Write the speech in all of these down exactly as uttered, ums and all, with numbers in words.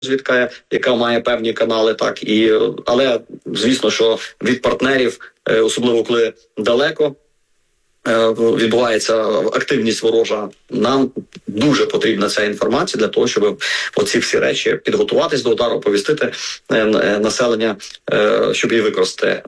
розвідка, яка має певні канали, так і але звісно, що від партнерів, особливо коли далеко відбувається активність ворожа, нам дуже потрібна ця інформація для того, щоб оці всі речі підготуватись до удару, повістити населення, щоб її використати.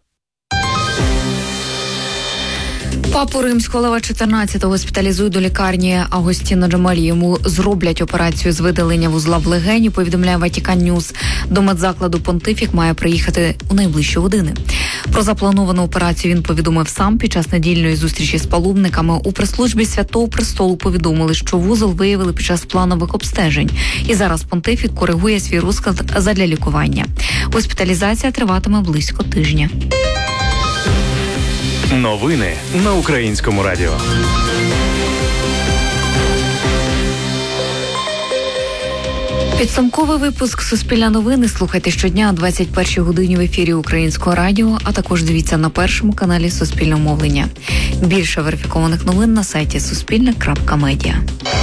Папу Римського Лева чотирнадцятого госпіталізують до лікарні Агостіно Джемелі. Йому зроблять операцію з видалення вузла в легені, повідомляє Ватікан Ньюс. До медзакладу Понтифік має приїхати у найближчі години. Про заплановану операцію він повідомив сам під час недільної зустрічі з паломниками. У прес-службі Святого Престолу повідомили, що вузол виявили під час планових обстежень. І зараз Понтифік коригує свій розклад задля лікування. Госпіталізація триватиме близько тижня. Новини на Українському радіо. Підсумковий випуск «Суспільне новини» слухайте щодня о двадцять першій годині в ефірі Українського радіо, а також дивіться на першому каналі Суспільного мовлення. Більше верифікованих новин на сайті суспільне крапка медіа.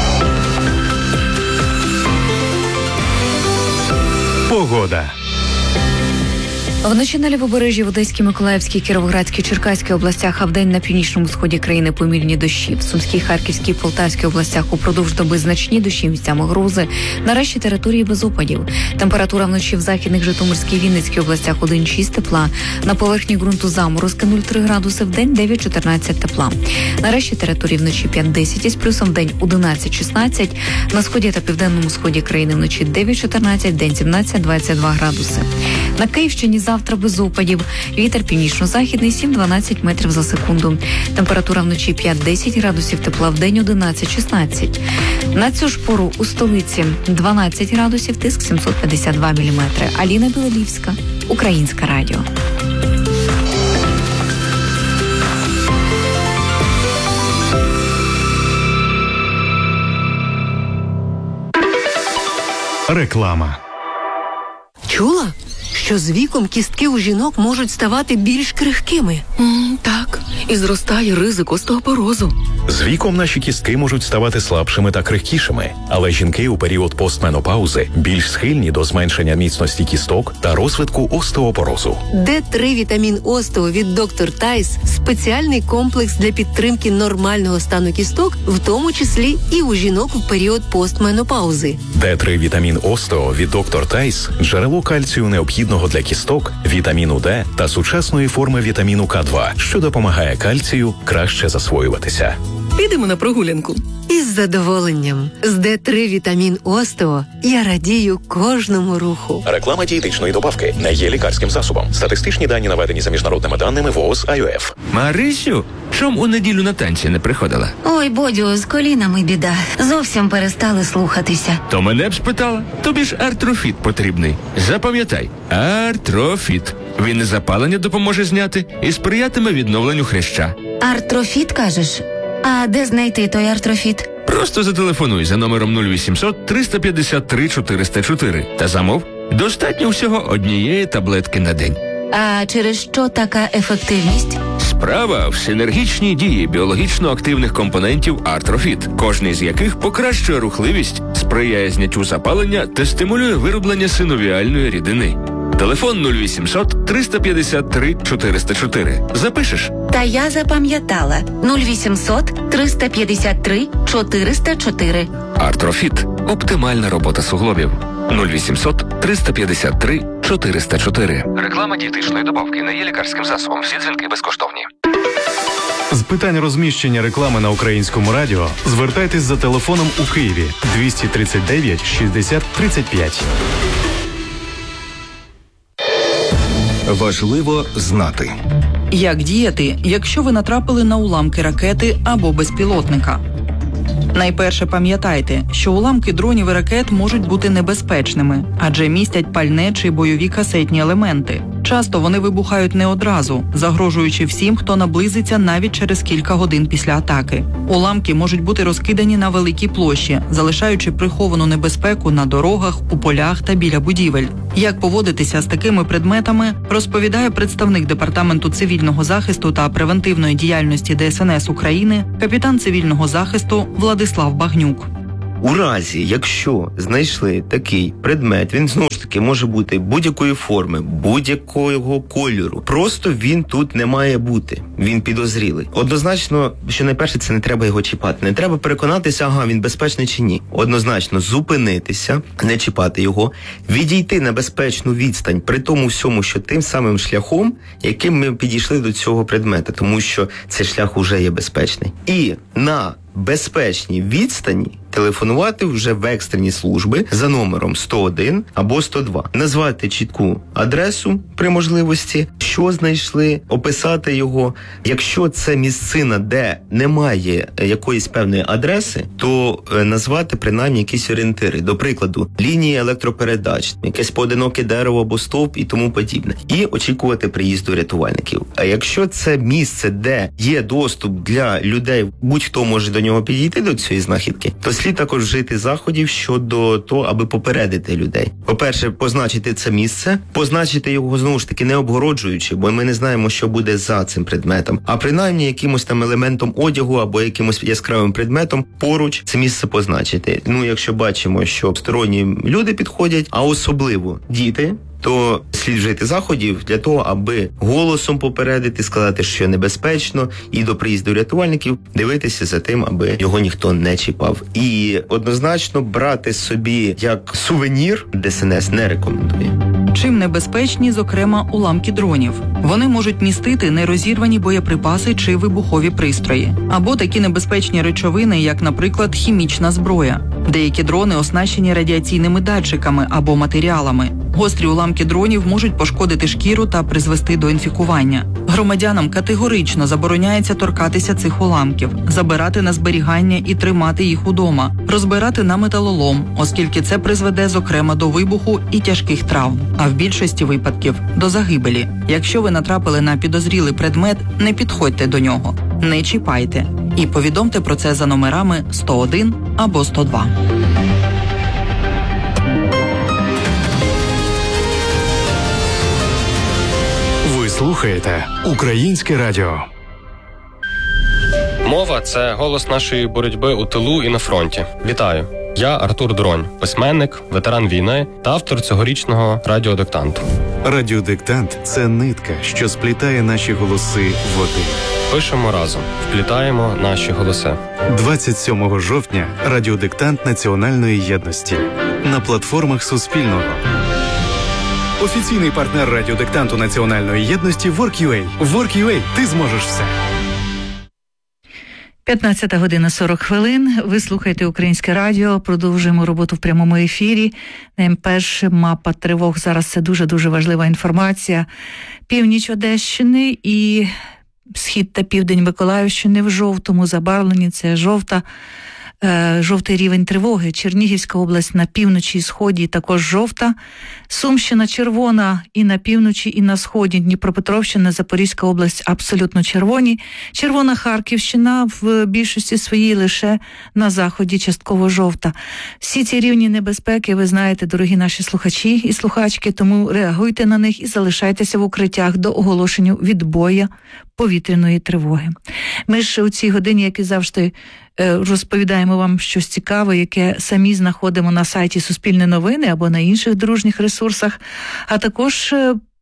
Погода. Вночі на Лівобережжі, в Одеській, Миколаївській, Кіровоградській, Черкаській областях, а вдень на північному сході країни помірні дощі. В Сумській, Харківській, Полтавській областях упродовж доби значні дощі, місцями грози. На решті території без опадів. Температура вночі в західних, Житомирській, Вінницькій областях один-шість тепла. На поверхні ґрунту заморозки нуль-три градуси, в день дев'ять-чотирнадцять тепла. На решті території вночі п'ять-десять із плюсом, в день одинадцять-шістнадцять. На сході та південному сході країни вночі дев'ять-чотирнадцять, в день сімнадцять-двадцять два градуси. На Київщині завтра без опадів. Вітер північно-західний сім-дванадцять метрів за секунду. Температура вночі п'ять-десять градусів тепла, в день одинадцять-шістнадцять. На цю ж пору у столиці дванадцять градусів, тиск сімсот п'ятдесят два міліметри. Аліна Білолівська, Українське радіо. Реклама. Чула, що з віком кістки у жінок можуть ставати більш крихкими? Mm, так, і зростає ризик остеопорозу. З віком наші кістки можуть ставати слабшими та крихкішими, але жінки у період постменопаузи більш схильні до зменшення міцності кісток та розвитку остеопорозу. Д три вітамін Остео від доктор Тайс – спеціальний комплекс для підтримки нормального стану кісток, в тому числі і у жінок в період постменопаузи. Д три вітамін Остео від доктор Тайс – джерело кальцію необхідного для кісток, вітаміну Д та сучасної форми вітаміну Ка два, що допомагає кальцію краще засвоюватися. Підемо на прогулянку. Із задоволенням. З Д три вітамін Остео я радію кожному руху. Реклама дієтичної добавки не є лікарським засобом. Статистичні дані наведені за міжнародними даними ВООЗ ай о еф. Марисю, чом у неділю на танці не приходила? Ой, Бодю, з колінами біда. Зовсім перестали слухатися. То мене б спитала. Тобі ж Артрофіт потрібний. Запам'ятай, Артрофіт. Він і запалення допоможе зняти, і сприятиме відновленню хряща. Артрофіт, кажеш? А де знайти той Артрофіт? Просто зателефонуй за номером нуль вісімсот триста п'ятдесят три чотириста чотири та замов. Достатньо всього однієї таблетки на день. А через що така ефективність? Справа в синергічній дії біологічно активних компонентів Артрофіт, кожний з яких покращує рухливість, сприяє зняттю запалення та стимулює вироблення синовіальної рідини. Телефон нуль вісімсот триста п'ятдесят три чотириста чотири. Запишеш? Та я запам'ятала. нуль вісімсот триста п'ятдесят три чотириста чотири. Артрофіт. Оптимальна робота суглобів. нуль вісімсот триста п'ятдесят три чотириста чотири. Реклама дієтичної добавки не є лікарським засобом. Всі дзвінки безкоштовні. З питань розміщення реклами на Українському радіо звертайтесь за телефоном у Києві двісті тридцять дев'ять шістдесят тридцять п'ять. Важливо знати. Як діяти, якщо ви натрапили на уламки ракети або безпілотника? Найперше пам'ятайте, що уламки дронів і ракет можуть бути небезпечними, адже містять пальне чи бойові касетні елементи. Часто вони вибухають не одразу, загрожуючи всім, хто наблизиться навіть через кілька годин після атаки. Уламки можуть бути розкидані на великій площі, залишаючи приховану небезпеку на дорогах, у полях та біля будівель. Як поводитися з такими предметами, розповідає представник Департаменту цивільного захисту та превентивної діяльності Де Ес Ен Ес України, капітан цивільного захисту Владислав Багнюк. У разі, якщо знайшли такий предмет, він знову ж таки може бути будь-якої форми, будь-якого кольору. Просто він тут не має бути. Він підозрілий. Однозначно, що найперше, це не треба його чіпати. Не треба переконатися, ага, він безпечний чи ні. Однозначно, зупинитися, не чіпати його, відійти на безпечну відстань при тому всьому, що тим самим шляхом, яким ми підійшли до цього предмета, тому що цей шлях уже є безпечний. І на безпечній відстані телефонувати вже в екстрені служби за номером сто один або сто два. Назвати чітку адресу при можливості, що знайшли, описати його. Якщо це місцина, де немає якоїсь певної адреси, то назвати принаймні якісь орієнтири. До прикладу, лінії електропередач, якесь поодиноке дерево або стовп і тому подібне. І очікувати приїзду рятувальників. А якщо це місце, де є доступ для людей, будь-хто може до нього підійти, до цієї знахідки, то слід також вжити заходів щодо того, аби попередити людей. По-перше, позначити це місце, позначити його, знову ж таки, не обгороджуючи, бо ми не знаємо, що буде за цим предметом, а принаймні якимось там елементом одягу або якимось яскравим предметом поруч це місце позначити. Ну, якщо бачимо, що сторонні люди підходять, а особливо діти, то слід вжити заходів для того, аби голосом попередити, сказати, що небезпечно, і до приїзду рятувальників дивитися за тим, аби його ніхто не чіпав. І однозначно брати собі як сувенір ДСНС не рекомендує. Чим небезпечні, зокрема, уламки дронів? Вони можуть містити нерозірвані боєприпаси чи вибухові пристрої, або такі небезпечні речовини, як, наприклад, хімічна зброя. Деякі дрони оснащені радіаційними датчиками або матеріалами. Гострі уламки дронів можуть пошкодити шкіру та призвести до інфікування. Громадянам категорично забороняється торкатися цих уламків, забирати на зберігання і тримати їх удома, розбирати на металолом, оскільки це призведе, зокрема, до вибуху і тяжких травм, а в більшості випадків – до загибелі. Якщо ви натрапили на підозрілий предмет, не підходьте до нього, не чіпайте і повідомте про це за номерами сто один або сто два. Ви слухаєте Українське радіо. Мова – це голос нашої боротьби у тилу і на фронті. Вітаю! Я Артур Дронь, письменник, ветеран війни та автор цьогорічного радіодиктанту. Радіодиктант – це нитка, що сплітає наші голоси в один. Пишемо разом, вплітаємо наші голоси. двадцять сьомого жовтня радіодиктант Національної єдності на платформах Суспільного. Офіційний партнер радіодиктанту Національної єдності WorkUA. WorkUA. Ти зможеш все. п'ятнадцята година сорок хвилин. Ви слухаєте Українське радіо. Продовжуємо роботу в прямому ефірі. Перша мапа тривог. Зараз це дуже-дуже важлива інформація. Північ Одещини і схід та південь Миколаївщини в жовтому забарвленні. Це жовта, е, жовтий рівень тривоги. Чернігівська область на півночі і сході також жовта. Сумщина червона і на півночі, і на сході. Дніпропетровщина, Запорізька область абсолютно червоні. Червона Харківщина в більшості своїй лише на заході частково жовта. Всі ці рівні небезпеки ви знаєте, дорогі наші слухачі і слухачки, тому реагуйте на них і залишайтеся в укриттях до оголошення відбою повітряної тривоги. Ми ж у цій годині, як і завжди, розповідаємо вам щось цікаве, яке самі знаходимо на сайті Суспільне новини або на інших дружніх ресурсах, а також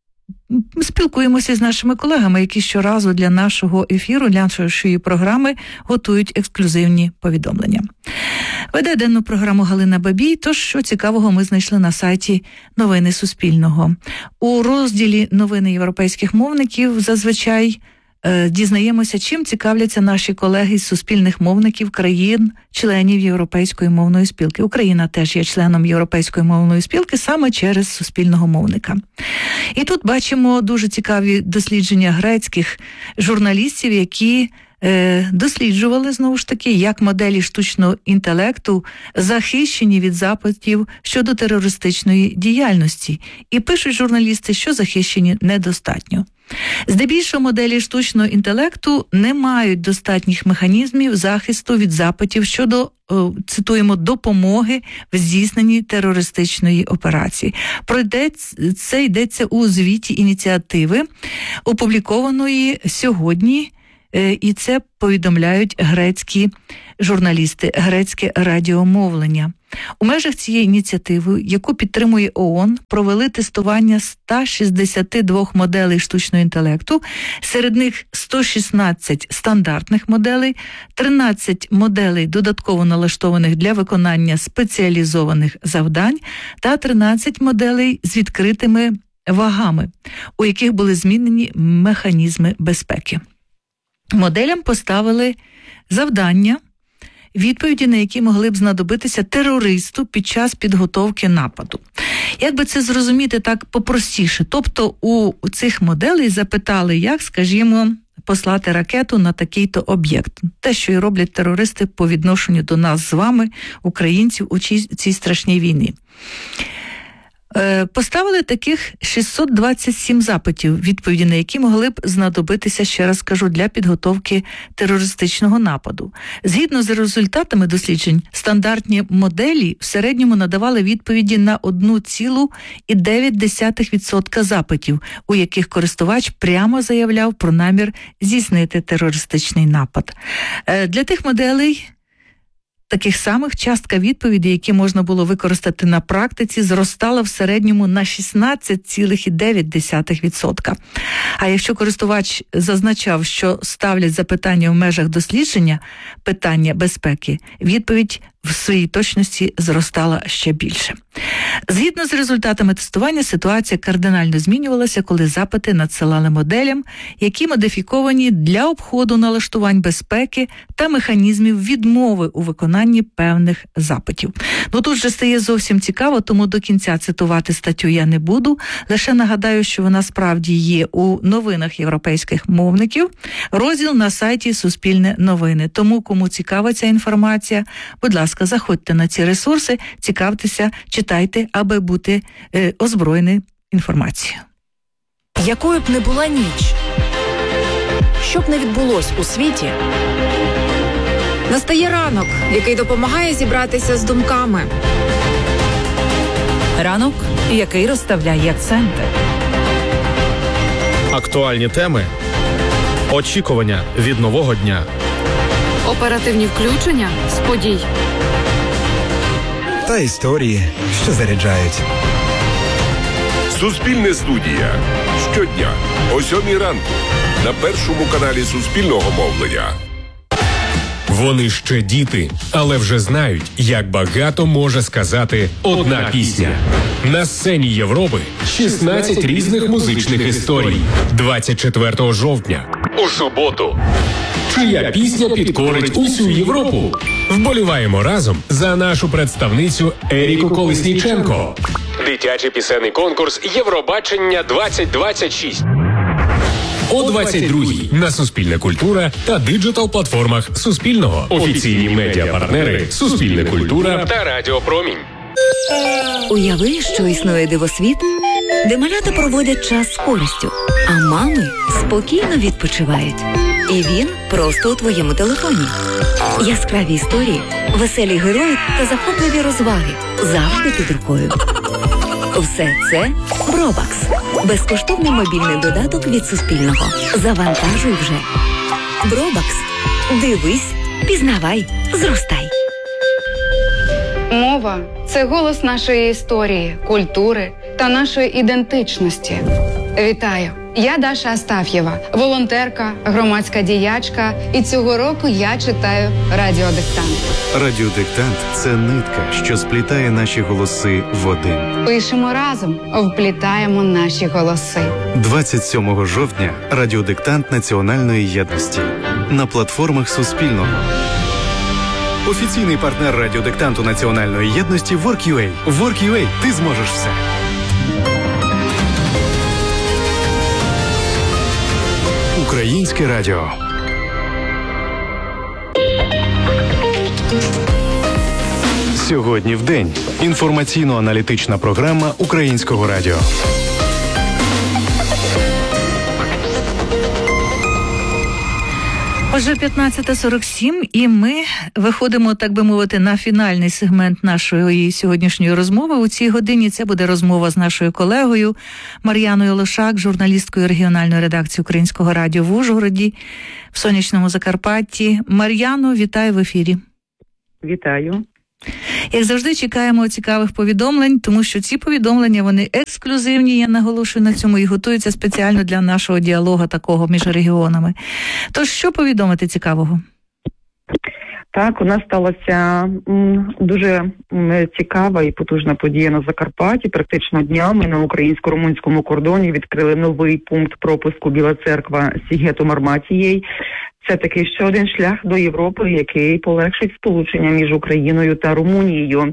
спілкуємося з нашими колегами, які щоразу для нашого ефіру, для нашої програми готують ексклюзивні повідомлення. Веде денну програму Галина Бабій, тож що цікавого ми знайшли на сайті Новини Суспільного. У розділі «Новини європейських мовників» зазвичай дізнаємося, чим цікавляться наші колеги з суспільних мовників країн-членів Європейської мовної спілки. Україна теж є членом Європейської мовної спілки саме через суспільного мовника. І тут бачимо дуже цікаві дослідження грецьких журналістів, які е, досліджували, знову ж таки, як моделі штучного інтелекту захищені від запитів щодо терористичної діяльності. І пишуть журналісти, що захищені недостатньо. Здебільшого моделі штучного інтелекту не мають достатніх механізмів захисту від запитів щодо, цитуємо, допомоги в здійсненні терористичної операції. Про це йдеться у звіті ініціативи, опублікованої сьогодні і це повідомляють грецькі журналісти, грецьке радіомовлення. У межах цієї ініціативи, яку підтримує ООН, провели тестування ста шістдесяти двох моделей штучного інтелекту, серед них сто шістнадцять стандартних моделей, тринадцять моделей додатково налаштованих для виконання спеціалізованих завдань та тринадцять моделей з відкритими вагами, у яких були змінені механізми безпеки. Моделям поставили завдання, відповіді на які могли б знадобитися терористу під час підготовки нападу. Як би це зрозуміти так попростіше? Тобто у цих моделей запитали, як, скажімо, послати ракету на такий-то об'єкт. Те, що і роблять терористи по відношенню до нас з вами, українців, у цій страшній війні. Поставили таких шістсот двадцять сім запитів, відповіді на які могли б знадобитися, ще раз кажу, для підготовки терористичного нападу. Згідно з результатами досліджень, стандартні моделі в середньому надавали відповіді на один цілих дев'ять десятих відсотка запитів, у яких користувач прямо заявляв про намір здійснити терористичний напад. Для тих моделей таких самих частка відповідей, які можна було використати на практиці, зростала в середньому на шістнадцять цілих дев'ять десятих відсотка. А якщо користувач зазначав, що ставлять запитання в межах дослідження питання безпеки, відповідь в своїй точності зростала ще більше. Згідно з результатами тестування, ситуація кардинально змінювалася, коли запити надсилали моделям, які модифіковані для обходу налаштувань безпеки та механізмів відмови у виконанні певних запитів. Ну тут же стає зовсім цікаво, тому до кінця цитувати статтю я не буду. Лише нагадаю, що вона справді є у новинах європейських мовників. Розділ на сайті Суспільне новини. Тому, кому цікава ця інформація, будь ласка, заходьте на ці ресурси, цікавтеся, читайте, аби бути е, озброєні інформацією. Якою б не була ніч, що б не відбулось у світі, настає ранок, який допомагає зібратися з думками. Ранок, який розставляє акценти. Актуальні теми, очікування від нового дня. Оперативні включення з подій. Та історії, що заряджають. Суспільне студія. Щодня о сьомій ранку на першому каналі Суспільного мовлення. Вони ще діти, але вже знають, як багато може сказати одна пісня. На сцені Європи шістнадцять різних музичних історій. двадцять четвертого жовтня. У суботу. Чия пісня підкорить усю Європу? Вболіваємо разом за нашу представницю Еріку Колесніченко. Дитячий пісенний конкурс Євробачення двадцять двадцять шість. О двадцять другій на Суспільне культура та диджитал-платформах Суспільного. Офіційні медіапартнери Суспільне культура та Радіо Промінь. Уяви, що існує дивосвіт, де малята проводять час з користю, а мами спокійно відпочивають. І він просто у твоєму телефоні. Яскраві історії, веселі герої та захопливі розваги завжди під рукою. Все це Бробакс. Безкоштовний мобільний додаток від Суспільного. Завантажуй вже. Бробакс. Дивись, пізнавай, зростай. Мова – це голос нашої історії, культури та нашої ідентичності. Вітаю! Я Даша Астаф'єва, волонтерка, громадська діячка, і цього року я читаю радіодиктант. Радіодиктант – це нитка, що сплітає наші голоси в один. Пишемо разом, вплітаємо наші голоси. двадцять сьомого жовтня – радіодиктант Національної єдності. На платформах Суспільного. Офіційний партнер радіодиктанту Національної єдності WorkUA. WorkUA – ти зможеш все. Українське радіо. Сьогодні в день. Інформаційно-аналітична програма Українського радіо. Отже, п'ятнадцята сорок сім, і ми виходимо, так би мовити, на фінальний сегмент нашої сьогоднішньої розмови. У цій годині це буде розмова з нашою колегою Мар'яною Лошак, журналісткою регіональної редакції Українського радіо в Ужгороді, в сонячному Закарпатті. Мар'яно, вітаю в ефірі. Вітаю. Як завжди, чекаємо цікавих повідомлень, тому що ці повідомлення, вони ексклюзивні, я наголошую на цьому, і готуються спеціально для нашого діалогу такого між регіонами. Тож, що повідомити цікавого? Так, у нас сталася м, дуже м, цікава і потужна подія на Закарпатті. Практично днями на українсько-румунському кордоні відкрили новий пункт пропуску Біла Церква Сігету-Марматієй. Це такий ще один шлях до Європи, який полегшить сполучення між Україною та Румунією.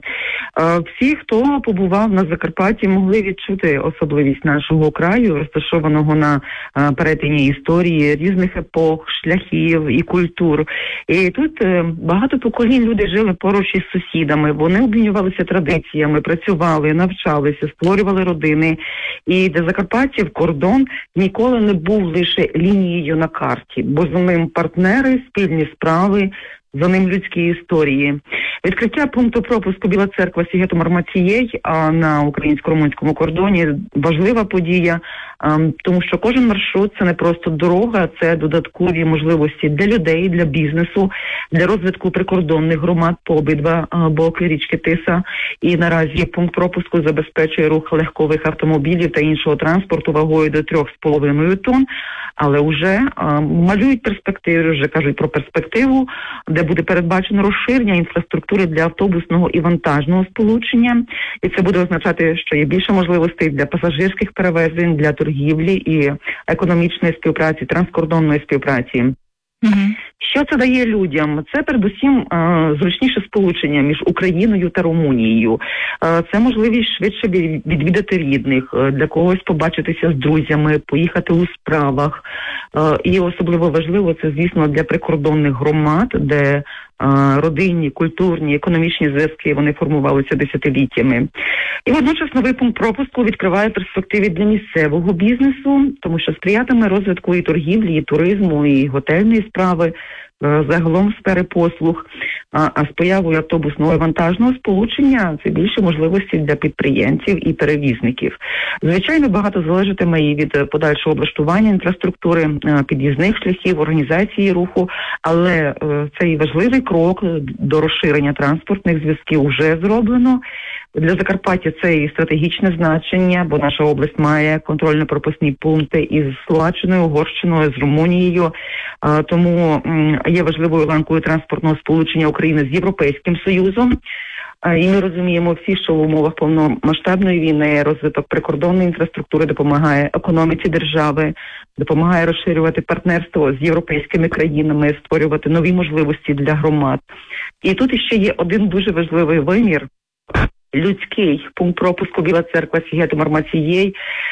Всі, хто побував на Закарпатті, могли відчути особливість нашого краю, розташованого на перетині історії різних епох, шляхів і культур. І тут багато поколінь люди жили поруч із сусідами, вони обмінювалися традиціями, працювали, навчалися, створювали родини. І для закарпатців кордон ніколи не був лише лінією на карті, бо за ним партнери, спільні справи, за ним людські історії. Відкриття пункту пропуску Біла Церква Сігету-Марматієй на українсько-румунському кордоні важлива подія, тому що кожен маршрут – це не просто дорога, це додаткові можливості для людей, для бізнесу, для розвитку прикордонних громад по обидва боки річки Тиса. І наразі пункт пропуску забезпечує рух легкових автомобілів та іншого транспорту вагою до трьох з половиною тонн, але вже а, малюють перспективи, вже кажуть про перспективу, де буде передбачено розширення інфраструктури для автобусного і вантажного сполучення. І це буде означати, що є більше можливостей для пасажирських перевезень, для торгівлі і економічної співпраці, транскордонної співпраці. Mm-hmm. Що це дає людям? Це передусім е, зручніше сполучення між Україною та Румунією. Е, це можливість швидше відвідати рідних, е, для когось побачитися з друзями, поїхати у справах. Е, і особливо важливо це, звісно, для прикордонних громад, де е, родинні, культурні, економічні зв'язки, вони формувалися десятиліттями. І водночас новий пункт пропуску відкриває перспективи для місцевого бізнесу, тому що сприятиме розвитку і торгівлі, і туризму, і готельної справи, загалом сфери послуг, а, а з появою автобусного і вантажного сполучення це більше можливості для підприємців і перевізників. Звичайно, багато залежатиме і від подальшого облаштування інфраструктури, під'їзних шляхів, організації руху, але цей важливий крок до розширення транспортних зв'язків вже зроблено. Для Закарпаття це і стратегічне значення, бо наша область має контрольно-пропускні пункти із Словаччиною, Угорщиною, з Румунією. Тому є важливою ланкою транспортного сполучення України з Європейським Союзом. І ми розуміємо всі, що в умовах повномасштабної війни розвиток прикордонної інфраструктури допомагає економіці держави, допомагає розширювати партнерство з європейськими країнами, створювати нові можливості для громад. І тут іще є один дуже важливий вимір – людський пункт пропуску Біла Церква Сігету-Марматієй.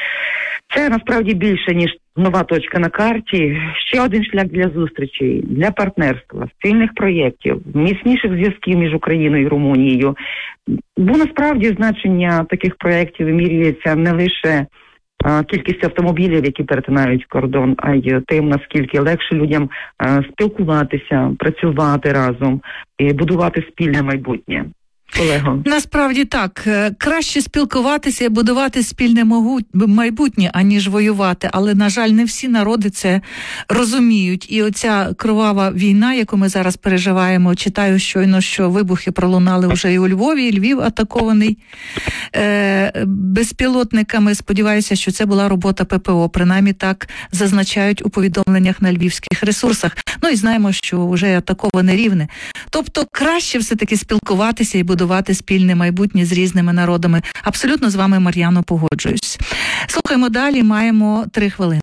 Це насправді більше, ніж нова точка на карті. Ще один шлях для зустрічей, для партнерства, спільних проєктів, міцніших зв'язків між Україною і Румунією. Бо насправді значення таких проєктів вимірюється не лише а, кількістю автомобілів, які перетинають кордон, а й тим, наскільки легше людям а, спілкуватися, працювати разом і будувати спільне майбутнє. Олего. Насправді так. Краще спілкуватися і будувати спільне майбутнє, аніж воювати. Але, на жаль, не всі народи це розуміють. І оця кровава війна, яку ми зараз переживаємо, читаю щойно, що вибухи пролунали вже і у Львові, і Львів атакований е- безпілотниками. Сподіваюся, що це була робота ППО. Принаймні так зазначають у повідомленнях на львівських ресурсах. Ну і знаємо, що вже атаковане Рівне. Тобто краще все-таки спілкуватися і будувати спільне майбутнє з різними народами. Абсолютно з вами, Мар'яно, погоджуюсь. Слухаємо далі, маємо три хвилини.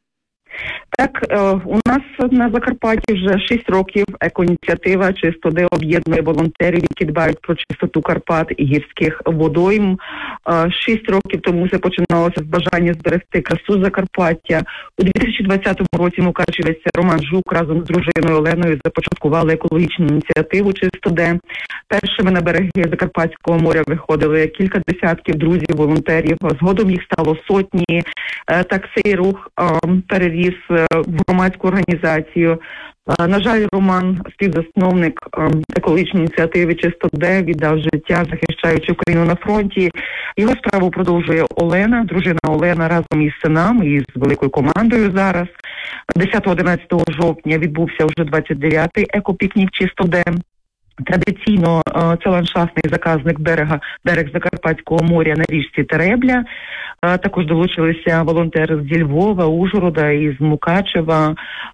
Так, у нас на Закарпатті вже шість років екоініціатива «Чистоди» об'єднує волонтерів, які дбають про чистоту Карпат і гірських водойм. Шість років тому це починалося з бажання зберегти красу Закарпаття. У дві тисячі двадцятому році мукачівець Роман Жук разом з дружиною Оленою започаткували екологічну ініціативу «Чистоди». Першими на береги Закарпатського моря виходили кілька десятків друзів, волонтерів. Згодом їх стало сотні. Так цей рух переріс в громадську організацію. На жаль, Роман, співзасновник екологічної ініціативи «Чисто Де», віддав життя, захищаючи Україну на фронті. Його справу продовжує Олена, дружина Олена, разом із синами і з великою командою зараз. десятого-одинадцятого жовтня відбувся вже двадцять дев'ятий екопікнік «Чисто Де». Традиційно це ландшафтний заказник берега, берег Закарпатського моря на річці Теребля. Також долучилися волонтери зі Львова, Ужгорода і з Мукачева.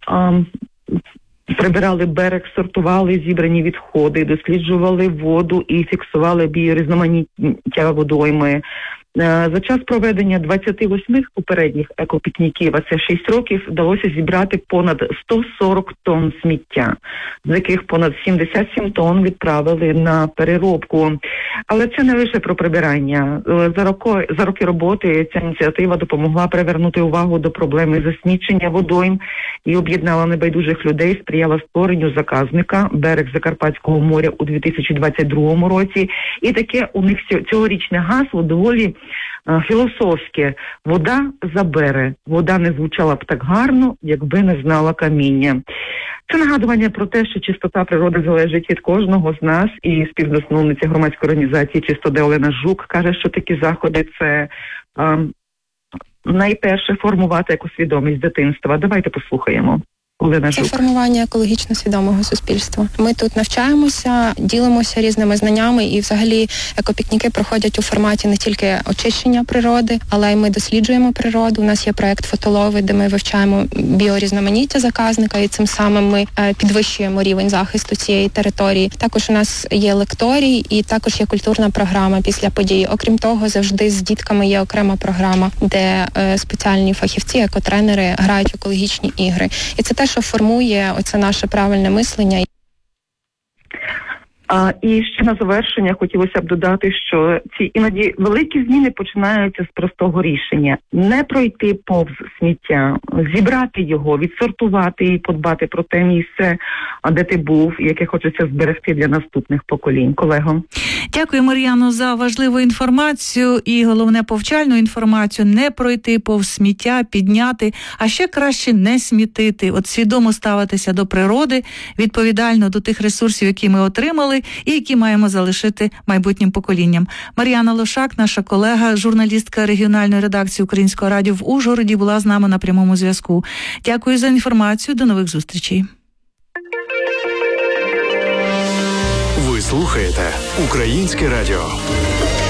Прибирали берег, сортували зібрані відходи, досліджували воду і фіксували біорізноманіття водойми. За час проведення двадцяти восьми попередніх екопікніків, а це шість років, вдалося зібрати понад сто сорок тонн сміття, з яких понад сімдесят сім тонн відправили на переробку. Але це не лише про прибирання. За роки, за роки роботи ця ініціатива допомогла привернути увагу до проблеми засмічення водойм і об'єднала небайдужих людей, сприяла створенню заказника «Берег Закарпатського моря» у дві тисячі двадцять другому році. І таке у них цьогорічне гасло доволі філософське. Вода забере. Вода не звучала б так гарно, якби не знала каміння. Це нагадування про те, що чистота природи залежить від кожного з нас, і співзасновниця громадської організації «Чисто Де» Олена Жук каже, що такі заходи – це а, найперше формувати екосвідомість дитинства. Давайте послухаємо. Це формування екологічно свідомого суспільства. Ми тут навчаємося, ділимося різними знаннями, і взагалі екопікніки проходять у форматі не тільки очищення природи, але й ми досліджуємо природу. У нас є проект «Фотолови», де ми вивчаємо біорізноманіття заказника, і цим самим ми підвищуємо рівень захисту цієї території. Також у нас є лекторій і також є культурна програма після події. Окрім того, завжди з дітками є окрема програма, де спеціальні фахівці, екотренери грають в екологічні ігри. І це те, що формує оце наше правильне мислення. А, і ще на завершення хотілося б додати, що ці іноді великі зміни починаються з простого рішення. Не пройти повз сміття, зібрати його, відсортувати і подбати про те місце, де ти був, яке хочеться зберегти для наступних поколінь. Колего. Дякую, Мар'яно, за важливу інформацію і, головне, повчальну інформацію. Не пройти повз сміття, підняти, а ще краще не смітити. От свідомо ставитися до природи, відповідально до тих ресурсів, які ми отримали, і які маємо залишити майбутнім поколінням. Мар'яна Лошак, наша колега, журналістка регіональної редакції Українського радіо в Ужгороді, була з нами на прямому зв'язку. Дякую за інформацію. До нових зустрічей. Ви слухаєте Українське радіо.